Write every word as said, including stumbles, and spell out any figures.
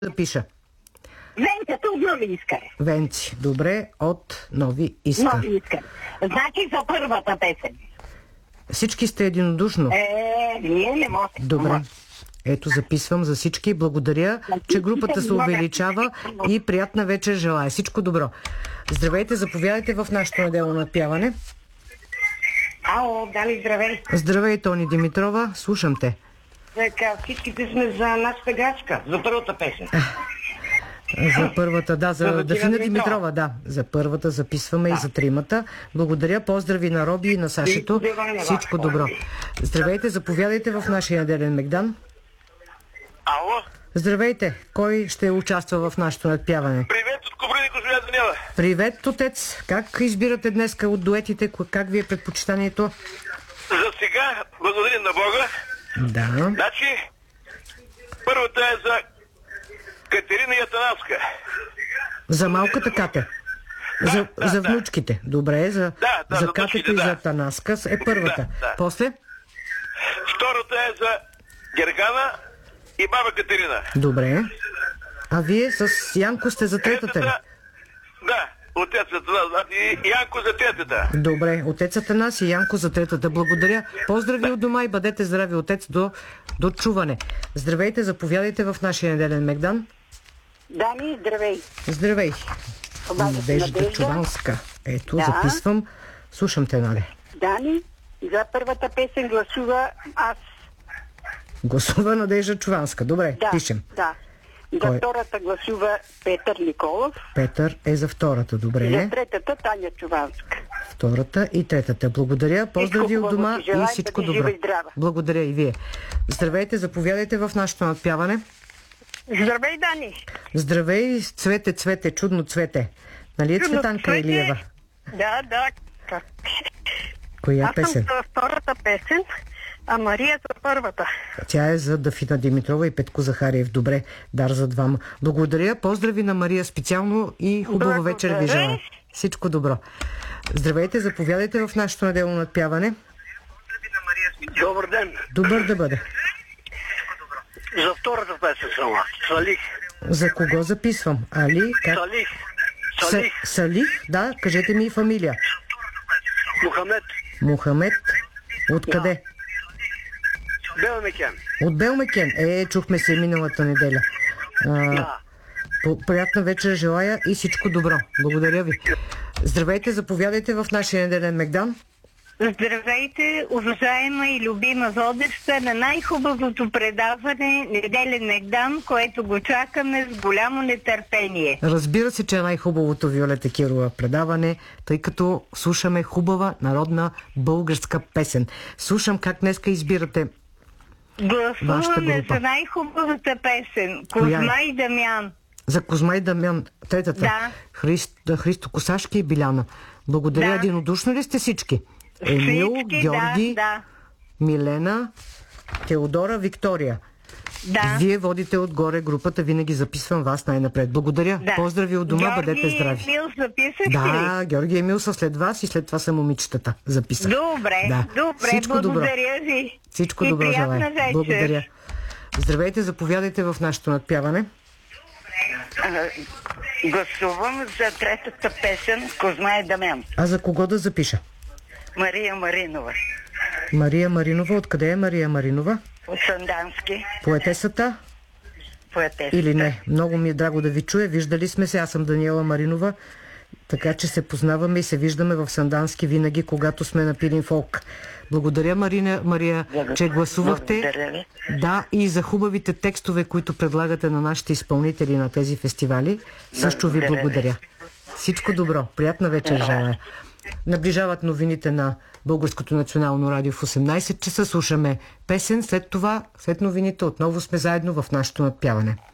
да пиша. Венцата от Нови Искър. Венци, добре, от Нови Искър. Нови Искър. Значи за първата песен. Всички сте единодушно? Е, ние не можем. Добре. Ето, записвам за всички. Благодаря, че групата се увеличава и приятна вечер желая. Всичко добро. Здравейте, заповядайте в нашето неделно надпяване. Ало, Дали, здравей. Здравей, Тони Димитрова, слушам те. Така, всичките сме за нашата гачка, за първата песен. За първата, да, за За Дафина Димитрова. Димитрова, да. За първата записваме да. И за тримата. Благодаря, поздрави на Роби и на Сашето. Всичко добро. Здравейте, заповядайте в нашия неделен Мегдан. Ало? Здравейте, кой ще участва в нашето надпяване? Привет от Копривник, госпожа Даниела. Привет, отец. Как избирате днеска от дуетите? Как ви е предпочитанието? За сега благодарим на Бога. Да. Значи, първата е за Катерина Ятанаска. За малката Кате. За, да, за да. внучките. Добре, за, Да, да, за за Катето внучките, и да. за Танаска е първата. Да, да. После? Втората е за Гергана и баба Катерина. Добре. А вие с Янко сте за третата ли? Да, отецът и Янко за третата. Добре, отецата нас и Янко за третата. Благодаря. Поздрави да. От дома и бъдете здрави, отец, до, до чуване. Здравейте, заповядайте в нашия неделен Мегдан. Дани, здравей. Здравей. Обаче Надежда Надежда. Чуванска. Ето, Да. записвам. Слушам те, нали? Дани, за първата песен гласува аз. Гласува Надежда Чуванска. Добре, Да, пишем. да. За Кой? втората гласува Петър Николов. Петър е за втората. Добре. За третата Таня Чуванска. Втората и третата. Благодаря. Поздрави Всичко от дома хубаво ти желая, и всичко бъди добро. жива и здрава. Благодаря и вие. Здравейте, заповядайте в нашето надпяване. Здравей, Дани. Здравей, цвете, цвете, чудно цвете. Нали е Чудно Цветанка цвете. Илиева? Да, да. Как? Коя Аз песен? съм за втората песен, а Мария за първата. Тя е за Дафина Димитрова и Петко Захариев. Добре, дар за двама. Благодаря. Поздрави на Мария специално и хубава Благодаря. вечер ви желая. Всичко добро. Здравейте, заповядайте в нашето неделно надпяване. Добър ден. Добър да бъде. За втората песен съм аз. Салих. За кого записвам? Али? Как? Салих. Са, Салих. Салих? Да, кажете ми и фамилия. Мухамед. Мухамед. Откъде? Белмекен. От Белмекен. Е, чухме се миналата неделя. А, Да. по- приятна вечер желая и всичко добро. Благодаря ви. Здравейте, заповядайте в нашия неделен Мегдан. Здравейте, уважаема и любима водеща на най-хубавото предаване Неделен Мегдан, което го чакаме с голямо нетърпение. Разбира се, че е най-хубавото Виолета Кирова предаване, тъй като слушаме хубава народна българска песен. Слушам как днеска избирате. Вашата Гласуваме група. за най-хубавата песен Коя е? Козма и Дамян. За Козма и Дамян, третата. Да. Христ, Христо Косашки и Биляна. Благодаря. Да. Единодушно ли сте всички? Емил, Всички, Георги, да, да, Милена, Теодора, Виктория. да. Вие водите отгоре групата, винаги записвам вас най-напред. Благодаря. Да. Поздрави от дома, Георги бъдете здрави. Емил записахте ли? Да, Георги и Емил са след вас и след това са момичетата. Записах. Добре, Да. добре, Всичко добро. благодаря ви. Всичко и добро приятна желая. вечер. Благодаря. Здравейте, заповядайте в нашето надпяване. Гласувам за третата песен Козма и Дамян. А за кого да запиша? Мария Маринова. Мария Маринова. Откъде е Мария Маринова? От Сандански. Поетесата Поетеса. или не? Много ми е драго да ви чуя. Виждали сме се. Аз съм Даниела Маринова. Така че се познаваме и се виждаме в Сандански винаги, когато сме на Пилин фолк. Благодаря, Марина, Мария, че гласувахте. Благодаря ви. Да, и за хубавите текстове, които предлагате на нашите изпълнители на тези фестивали. Също ви Благодаря ви. благодаря. Всичко добро. Приятна вечер желая. Наближават новините на Българското национално радио в осемнайсет часа. Слушаме песен. След това, след новините, отново сме заедно в нашето надпяване.